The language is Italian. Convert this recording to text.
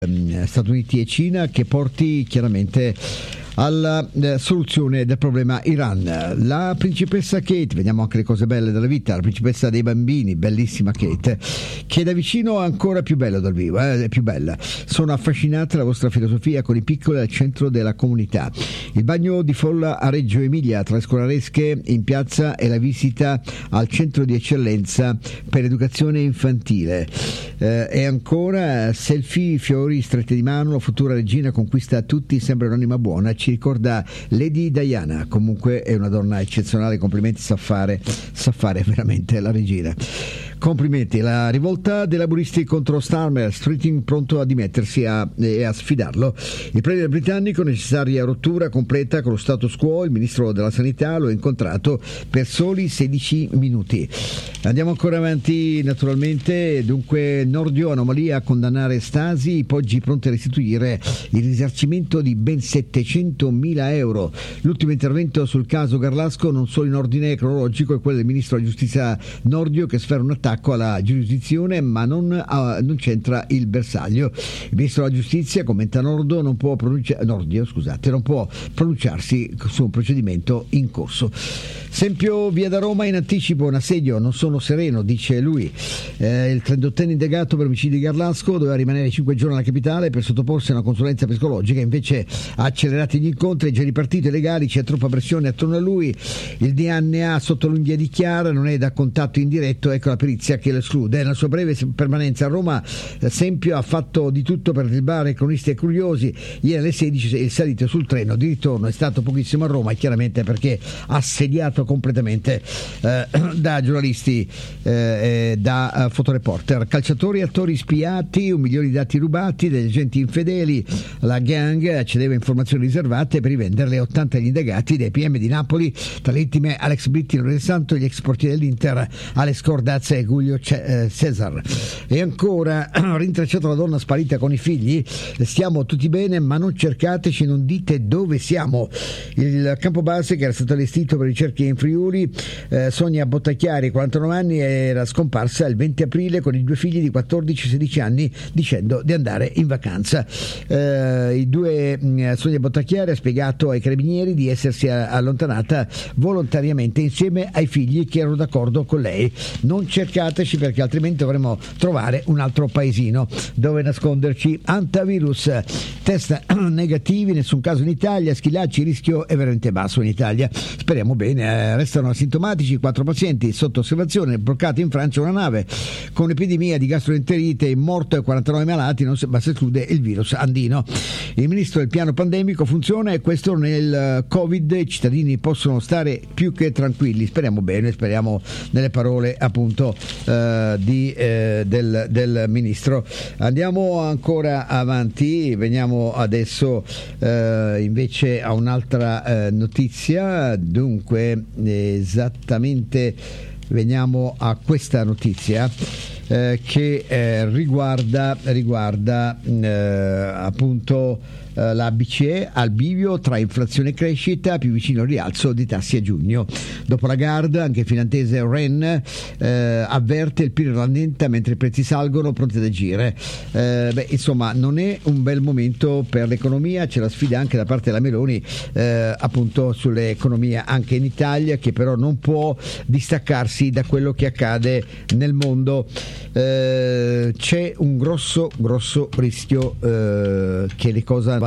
Stati Uniti e Cina che porti chiaramente alla soluzione del problema Iran. La principessa Kate, vediamo anche le cose belle della vita, la principessa dei bambini, bellissima Kate, che da vicino è ancora più bella dal vivo, è più bella. Sono affascinata dalla vostra filosofia con i piccoli al centro della comunità. Il bagno di folla a Reggio Emilia tra le scolaresche in piazza e la visita al centro di eccellenza per educazione infantile. E ancora selfie, fiori, strette di mano, la futura regina conquista tutti, sembra un'anima buona, ci ricorda Lady Diana. Comunque è una donna eccezionale, complimenti, sa fare veramente la regina. Complimenti. La rivolta dei laburisti contro Starmer, Streeting pronto a dimettersi e a sfidarlo. Il premier britannico, necessaria rottura completa con lo status quo. Il ministro della sanità lo ha incontrato per soli 16 minuti. Andiamo ancora avanti naturalmente. Dunque, Nordio, anomalia a condannare Stasi, Poggi pronti a restituire il risarcimento di ben 700.000 euro. L'ultimo intervento sul caso Garlasco, non solo in ordine cronologico, è quello del ministro della giustizia Nordio, che sfera un attacco alla giurisdizione ma non c'entra il bersaglio. Il ministro della giustizia, commenta Nordio, non può pronunciarsi su un procedimento in corso. Esempio via da Roma in anticipo, un assedio, non sono sereno, dice lui. Il 38enne indagato per omicidio di Garlasco doveva rimanere 5 giorni alla capitale per sottoporsi a una consulenza psicologica, invece ha accelerato gli incontri, già ripartito i legali, c'è troppa pressione attorno a lui. Il DNA sotto l'unghia dichiara, non è da contatto indiretto, ecco la perizia che lo esclude. Nella sua breve permanenza a Roma, Sempio ha fatto di tutto per derbare cronisti e curiosi. Ieri alle 16 è salito sul treno di ritorno, è stato pochissimo a Roma, chiaramente perché assediato completamente da giornalisti, da fotoreporter. Calciatori e attori spiati, 1 milione di dati rubati dagli agenti infedeli. La gang accedeva a informazioni riservate per rivenderle 80 agli indagati dei PM di Napoli, tra le vittime Alex Britti, Lorenzo Santo, gli ex portieri dell'Inter Alex Cordazza e Giulio Cesar. E ancora, rintracciato la donna sparita con i figli, stiamo tutti bene ma non cercateci, non dite dove siamo. Il campo base che era stato allestito per ricerche in Friuli, Sonia Bottacchiari, 49 anni, era scomparsa il 20 aprile con i 2 figli di 14 e 16 anni dicendo di andare in vacanza. Sonia Bottacchiari ha spiegato ai carabinieri di essersi allontanata volontariamente insieme ai figli che erano d'accordo con lei. Non cercateci perché altrimenti dovremmo trovare un altro paesino dove nasconderci. Antivirus, test negativi, nessun caso in Italia, Schillaci, il rischio è veramente basso in Italia, speriamo bene. Restano asintomatici 4 pazienti sotto osservazione, bloccata in Francia una nave con epidemia di gastroenterite, morto e 49 malati, ma si esclude il virus andino. Il ministro del piano pandemico funziona e questo nel Covid, i cittadini possono stare più che tranquilli, speriamo bene, speriamo nelle parole appunto del ministro. Andiamo ancora avanti, veniamo adesso invece a un'altra notizia. Dunque esattamente veniamo a questa notizia che riguarda appunto la BCE al bivio tra inflazione e crescita, più vicino al rialzo di tassi a giugno. Dopo la Lagarde, anche il finlandese Ren avverte il PIL rallenta mentre i prezzi salgono, pronti ad agire. Insomma, non è un bel momento per l'economia, c'è la sfida anche da parte della Meloni appunto sull'economia anche in Italia, che però non può distaccarsi da quello che accade nel mondo. C'è un grosso rischio che le cose